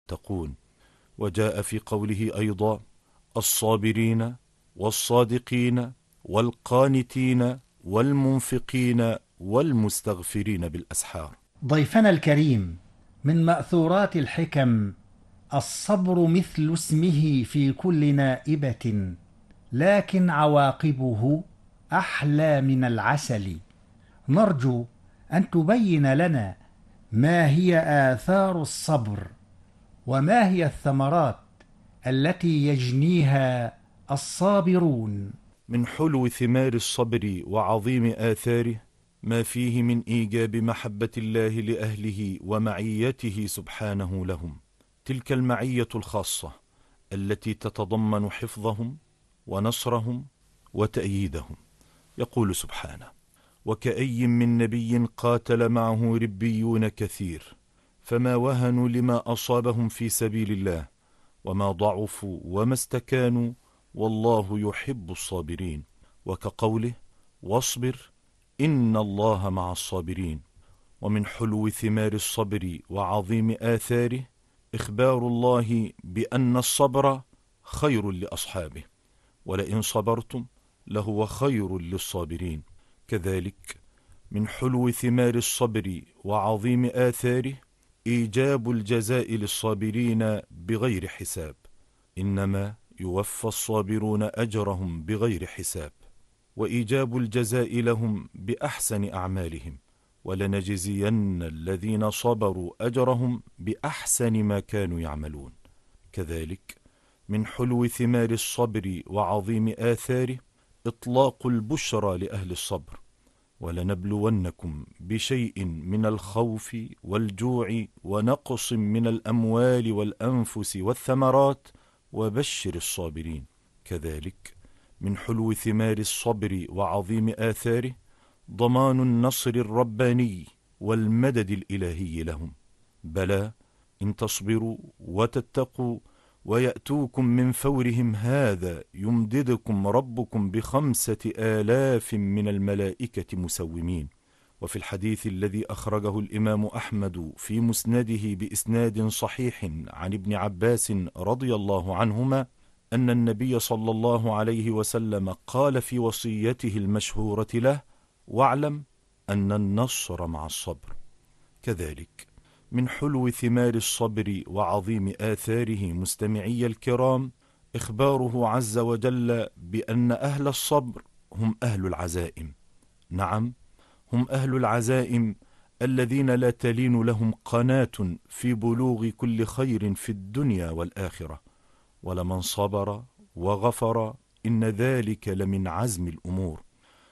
يتقون. وجاء في قوله أيضا: الصابرين والصادقين والقانتين والمنفقين والمستغفرين بالأسحار. ضيفنا الكريم، من مأثورات الحكم: الصبر مثل اسمه في كل نائبة، لكن عواقبه أحلى من العسل. نرجو أن تبين لنا ما هي آثار الصبر، وما هي الثمرات التي يجنيها الصابرون. من حلو ثمار الصبر وعظيم آثاره ما فيه من إيجاب محبة الله لأهله ومعيته سبحانه لهم، تلك المعية الخاصة التي تتضمن حفظهم ونصرهم وتأييدهم. يقول سبحانه: وكأي من نبي قاتل معه ربيون كثير فما وهنوا لما أصابهم في سبيل الله وما ضعفوا وما استكانوا والله يحب الصابرين. وكقوله: واصبر إن الله مع الصابرين. ومن حلو ثمار الصبر وعظيم آثاره إخبار الله بأن الصبر خير لأصحابه، ولئن صبرتم لهو خير للصابرين. كذلك من حلو ثمار الصبر وعظيم آثاره إيجاب الجزاء للصابرين بغير حساب، إنما يوفى الصابرون أجرهم بغير حساب، وإيجاب الجزاء لهم بأحسن أعمالهم، ولنجزين الذين صبروا أجرهم بأحسن ما كانوا يعملون. كذلك من حلو ثمار الصبر وعظيم آثاره إطلاق البشرى لأهل الصبر: ولنبلونكم بشيء من الخوف والجوع ونقص من الأموال والأنفس والثمرات وبشر الصابرين. كذلك من حلو ثمار الصبر وعظيم آثاره ضمان النصر الرباني والمدد الإلهي لهم. بلى إن تصبروا وتتقوا ويأتوكم من فورهم هذا يمددكم ربكم ب5,000 من الملائكة مسومين. وفي الحديث الذي أخرجه الإمام أحمد في مسنده بإسناد صحيح عن ابن عباس رضي الله عنهما أن النبي صلى الله عليه وسلم قال في وصيته المشهورة له: واعلم أن النصر مع الصبر. كذلك من حلو ثمار الصبر وعظيم آثاره مستمعي الكرام إخباره عز وجل بأن أهل الصبر هم أهل العزائم. نعم، هم أهل العزائم الذين لا تلين لهم قناة في بلوغ كل خير في الدنيا والآخرة. ولمن صبر وغفر إن ذلك لمن عزم الأمور.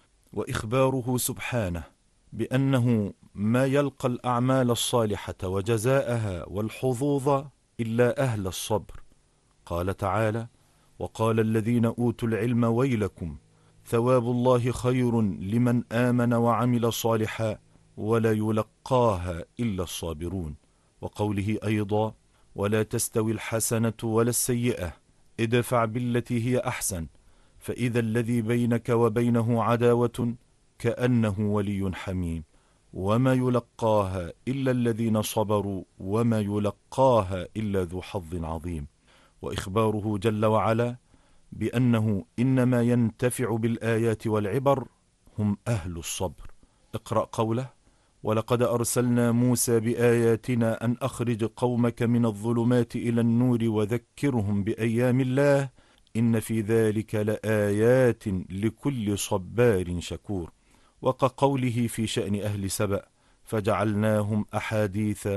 وإخباره سبحانه بأنه ما يلقى الأعمال الصالحة وجزاءها والحظوظ إلا أهل الصبر. قال تعالى: وقال الذين أوتوا العلم ويلكم ثواب الله خير لمن آمن وعمل صالحا ولا يلقاها إلا الصابرون. وقوله أيضا: ولا تستوي الحسنة ولا السيئة ادفع بالتي هي أحسن فإذا الذي بينك وبينه عداوة كأنه ولي حميم وما يلقاها إلا الذين صبروا وما يلقاها إلا ذو حظ عظيم. وإخباره جل وعلا بأنه إنما ينتفع بالآيات والعبر هم أهل الصبر. اقرأ قوله: ولقد أرسلنا موسى بآياتنا أن أخرج قومك من الظلمات إلى النور وذكرهم بأيام الله إن في ذلك لآيات لكل صبار شكور. وكقوله في شأن أهل سبأ: فجعلناهم أحاديث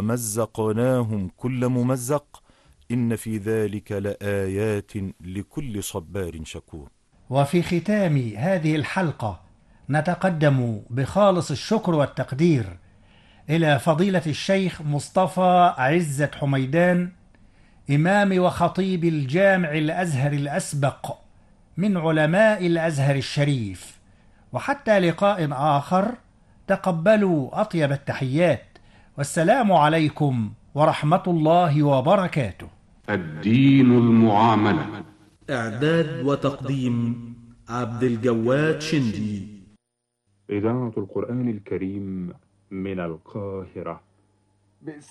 ومزقناهم كل ممزق إن في ذلك لآيات لكل صبار شكور. وفي ختام هذه الحلقة نتقدم بخالص الشكر والتقدير إلى فضيلة الشيخ مصطفى عزت حميدان، إمام وخطيب الجامع الأزهر الأسبق من علماء الأزهر الشريف. وحتى لقاء آخر، تقبلوا أطيب التحيات، والسلام عليكم ورحمة الله وبركاته. الدين المعاملة. إعداد وتقديم عبد الجواد شندي. إذاعة القرآن الكريم من القاهرة.